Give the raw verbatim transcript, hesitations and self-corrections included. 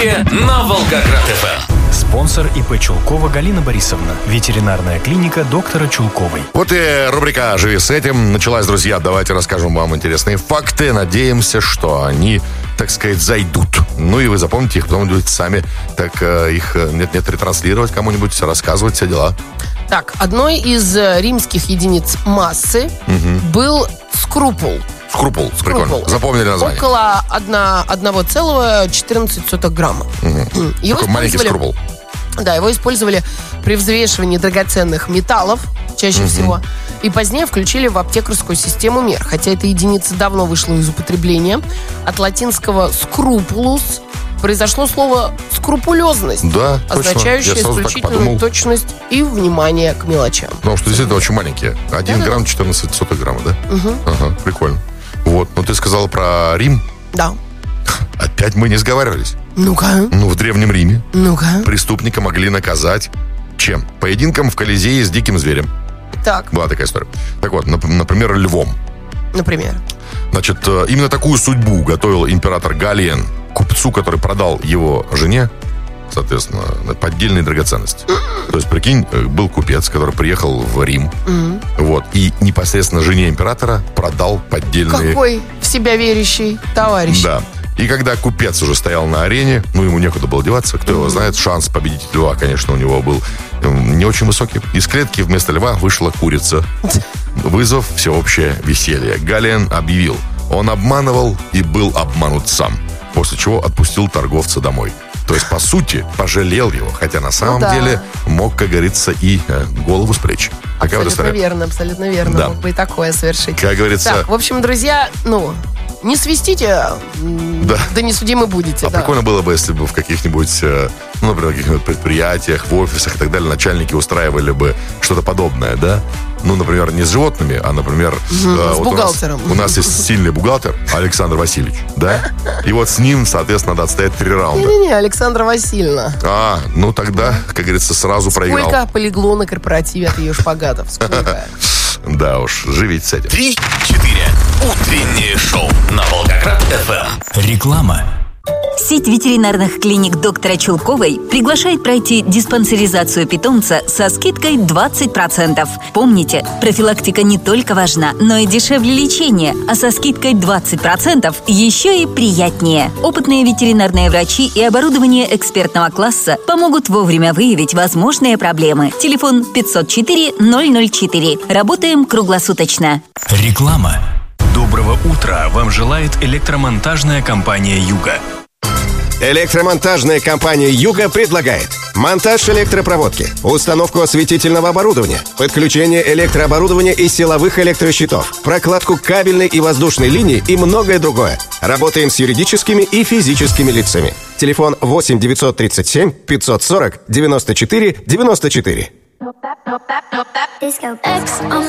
эфире на Волгоград-ФМ. Спонсор ИП Чулкова Галина Борисовна. Ветеринарная клиника доктора Чулковой. Вот и рубрика «Живи с этим» началась, друзья. Давайте расскажем вам интересные факты. Надеемся, что они, так сказать, зайдут. Ну и вы запомните их, потом будете сами так э, их нет-нет ретранслировать кому-нибудь, рассказывать все дела. Так, одной из римских единиц массы угу. был скрупул. Скрупул, прикольно. Запомнили название. Около одна целая четырнадцать сотых грамма. Угу. Его Такой маленький скрупул. Да, его использовали при взвешивании драгоценных металлов, чаще угу. всего. И позднее включили в аптекарскую систему мер. Хотя эта единица давно вышла из употребления. От латинского «scrupulus» произошло слово «скрупулезность», да, означающее исключительную точность и внимание к мелочам. Потому что действительно очень маленькие. Один да, грамм четырнадцать сотых грамма, да? Угу. Ага, прикольно. Вот, ну ты сказала про Рим. Да. Опять мы не сговаривались. Ну-ка. Ну, в Древнем Риме Ну-ка. преступника могли наказать чем? Поединком в Колизее с диким зверем. Так. Была такая история. Так вот, например, львом. Например. Значит, именно такую судьбу готовил император Галиен купцу, который продал его жене, соответственно, поддельные драгоценности. То есть, прикинь, был купец, который приехал в Рим, mm-hmm. вот, и непосредственно жене императора продал поддельные... Какой в себя верящий товарищ. Да. И когда купец уже стоял на арене, ну, ему некуда было деваться, кто mm-hmm. его знает, шанс победить льва, конечно, у него был не очень высокий. Из клетки вместо льва вышла курица, вызвав всеобщее веселье. Галиен объявил, он обманывал и был обманут сам, после чего отпустил торговца домой. То есть, по сути, пожалел его, хотя на самом ну, да. деле мог, как говорится, и э, голову спрячь. Такая абсолютно вот верно, абсолютно верно. Да. Мог бы и такое совершить. Как говорится... Так, в общем, друзья, ну... Не свистите, да, да не судимы будете. А да. прикольно было бы, если бы в каких-нибудь, ну, например, каких-нибудь предприятиях, в офисах и так далее начальники устраивали бы что-то подобное, да? Ну, например, не с животными, а, например... Угу, э, с вот бухгалтером. У нас, у нас есть сильный бухгалтер Александр Васильевич, да? И вот с ним, соответственно, надо отстоять три раунда. Не-не-не, Александра Васильевна. А, ну тогда, как говорится, сразу Сколько проиграл. Сколько полегло на корпоративе от ее шпагатов? Сколько? Да уж, живите с этим. Три-четыре. Утреннее шоу на Волгоград-ФМ. Реклама. Сеть ветеринарных клиник доктора Чулковой приглашает пройти диспансеризацию питомца со скидкой двадцать процентов. Помните, профилактика не только важна, но и дешевле лечения, а со скидкой двадцать процентов еще и приятнее. Опытные ветеринарные врачи и оборудование экспертного класса помогут вовремя выявить возможные проблемы. Телефон пятьсот четыре ноль ноль четыре. Работаем круглосуточно. Реклама. Доброго утра вам желает электромонтажная компания «Юга». Электромонтажная компания «Юга» предлагает монтаж электропроводки, установку осветительного оборудования, подключение электрооборудования и силовых электрощитов, прокладку кабельной и воздушной линии и многое другое. Работаем с юридическими и физическими лицами. Телефон восемь девятьсот тридцать семь пятьсот сорок девяносто четыре девяносто четыре.